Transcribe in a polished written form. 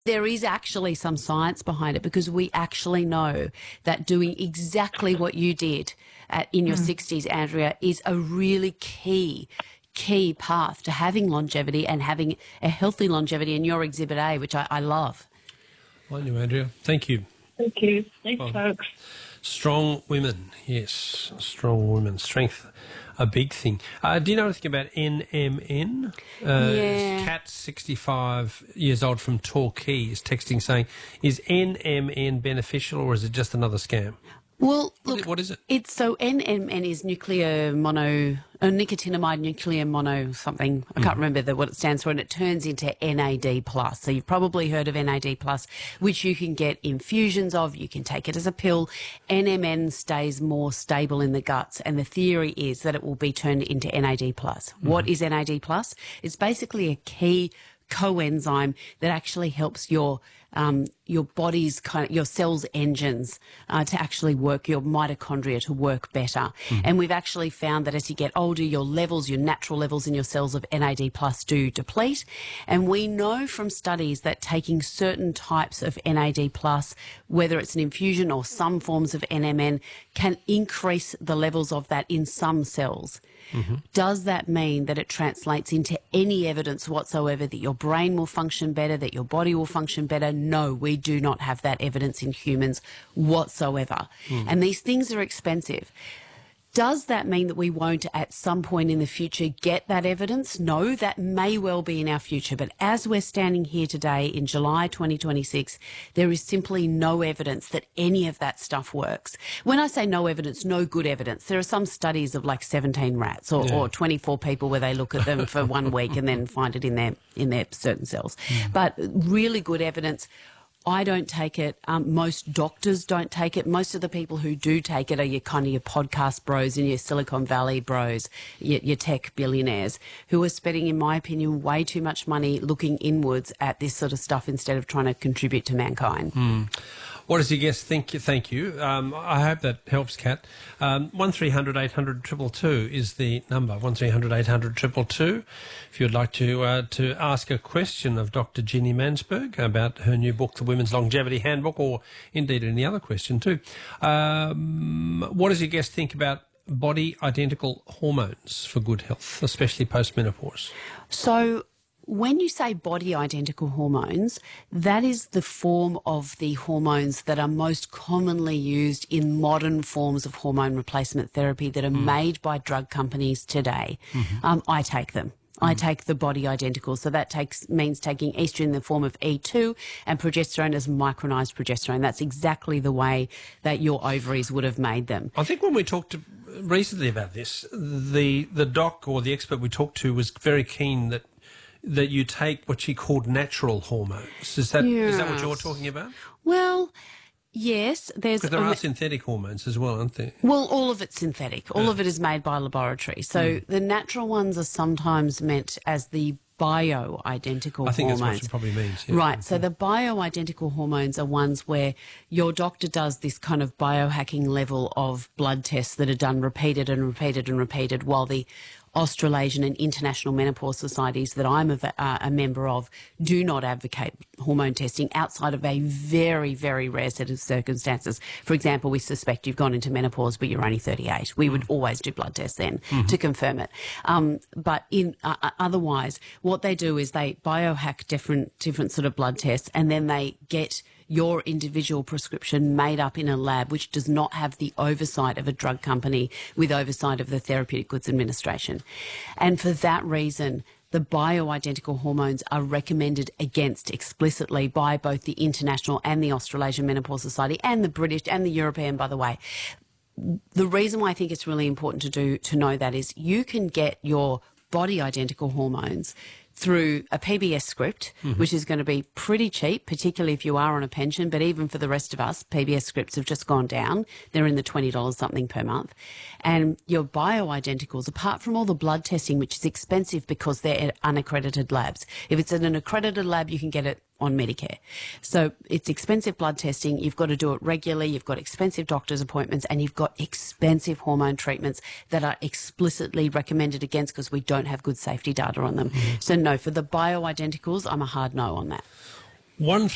There is actually some science behind it, because we actually know that doing exactly what you did in your 60s, Andrea, is a really key path to having longevity and having a healthy longevity in your Exhibit A, which I love. Well, you, Andrea. Thank you. Thank you. Thanks, folks. Strong women, yes, strong women. Strength, a big thing. Do you know anything about NMN? Yeah. Kat, 65 years old from Torquay, is texting saying, is NMN beneficial or is it just another scam? Well, look, What is it? It's so NMN is nicotinamide nuclear mono something. I can't remember what it stands for, and it turns into NAD+. So you've probably heard of NAD+, which you can get infusions of. You can take it as a pill. NMN stays more stable in the guts, and the theory is that it will be turned into NAD+. What is NAD+? It's basically a key coenzyme that actually helps your body's your cells' engines to actually work, your mitochondria to work better. And we've actually found that as you get older, your natural levels in your cells of NAD+ do deplete. And we know from studies that taking certain types of NAD+, whether it's an infusion or some forms of NMN, can increase the levels of that in some cells. Does that mean that it translates into any evidence whatsoever that your brain will function better, that your body will function better? No, we do not have that evidence in humans whatsoever. And these things are expensive. Does that mean that we won't at some point in the future get that evidence? No, that may well be in our future. But as we're standing here today in July 2026, there is simply no evidence that any of that stuff works. When I say no evidence, no good evidence. There are some studies of like 17 rats or 24 people where they look at them for 1 week and then find it in their certain cells. But really good evidence. I don't take it. Most doctors don't take it. Most of the people who do take it are your podcast bros and your Silicon Valley bros, your tech billionaires, who are spending, in my opinion, way too much money looking inwards at this sort of stuff instead of trying to contribute to mankind. What does your guest think? Thank you. I hope that helps, Kat. 1300 800 222 is the number. 1300 800 222. If you'd like to ask a question of Dr. Ginny Mansberg about her new book, The Women's Longevity Handbook, or indeed any other question too. What does your guest think about body identical hormones for good health, especially post-menopause? So when you say body identical hormones, that is the form of the hormones that are most commonly used in modern forms of hormone replacement therapy that are made by drug companies today. I take them. I take the body identical. So that means taking estrogen in the form of E2 and progesterone as micronized progesterone. That's exactly the way that your ovaries would have made them. I think when we talked recently about this, the doc or the expert we talked to was very keen that you take what she called natural hormones. Is that what you're talking about? Well, yes. Because there are synthetic hormones as well, aren't there? Well, all of it's synthetic. All of it is made by laboratory. So the natural ones are sometimes meant as the bioidentical hormones. I think that's what it probably means. Yeah. Right. So the bioidentical hormones are ones where your doctor does this kind of biohacking level of blood tests that are done repeated and repeated and repeated, while the Australasian and international menopause societies that I'm a member of do not advocate hormone testing outside of a very, very rare set of circumstances. For example, we suspect you've gone into menopause but you're only 38. We would always do blood tests then to confirm it. But otherwise, what they do is they biohack different sort of blood tests, and then they get your individual prescription made up in a lab which does not have the oversight of a drug company with oversight of the Therapeutic Goods Administration. And for that reason, the bioidentical hormones are recommended against explicitly by both the International and the Australasian Menopause Society, and the British and the European, by the way. The reason why I think it's really important to know that is you can get your body identical hormones through a PBS script, which is going to be pretty cheap, particularly if you are on a pension. But even for the rest of us, PBS scripts have just gone down. They're in the $20 something per month. And your bioidenticals, apart from all the blood testing, which is expensive because they're at unaccredited labs. If it's at an accredited lab, you can get it on Medicare. So it's expensive blood testing. You've got to do it regularly. You've got expensive doctor's appointments, and you've got expensive hormone treatments that are explicitly recommended against because we don't have good safety data on them. So no, for the bioidenticals, I'm a hard no on that.